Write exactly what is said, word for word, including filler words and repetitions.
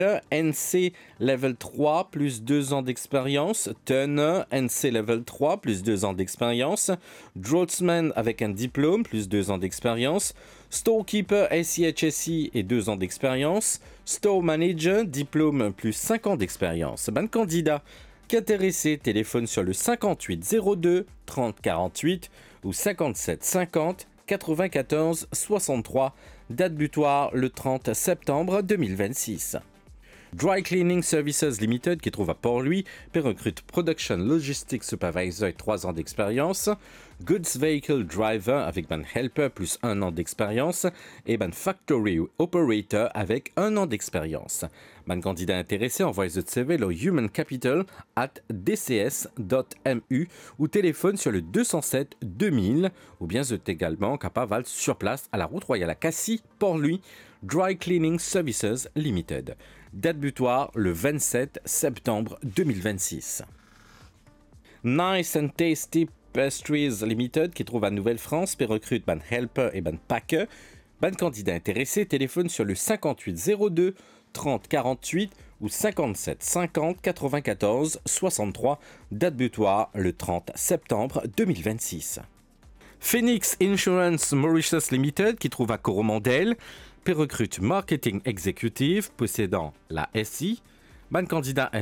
N C Level trois, plus deux ans d'expérience. Turner, N C Level trois, plus deux ans d'expérience. Draughtsman avec un diplôme, plus deux ans d'expérience. Storekeeper, S I H S I et deux ans d'expérience. Store Manager, diplôme, plus cinq ans d'expérience. Ben candidat qui intéressé, téléphone sur le cinquante-huit zéro deux trente quarante-huit ou cinquante-sept cinquante quatre-vingt-quatorze soixante-trois. Date butoir le trente septembre deux mille vingt-six. Dry Cleaning Services Limited qui trouve à Port-Louis, puis recrute Production Logistics Supervisor avec trois ans d'expérience, Goods Vehicle Driver avec ban Helper plus un an d'expérience et ban Factory Operator avec un an d'expérience. Ban candidat intéressé envoie votre C V au human capital at d c s dot m u ou téléphone sur le deux cent sept deux mille ou bien vous êtes également capable sur place à la route royale à Cassis, Port-Louis, Dry Cleaning Services Limited. Date butoir le vingt-sept septembre deux mille vingt-six. Nice and Tasty Pastries Limited qui trouve à Nouvelle-France puis recrute ban Helper et ban Packer. Ban candidat intéressé, téléphone sur le cinquante-huit zéro deux trente quarante-huit ou cinquante-sept cinquante quatre-vingt-quatorze soixante-trois. Date butoir le trente septembre deux mille vingt-six. Phoenix Insurance Mauritius Limited qui trouve à Coromandel, puis recrute Marketing Executive possédant la S I. Ban candidat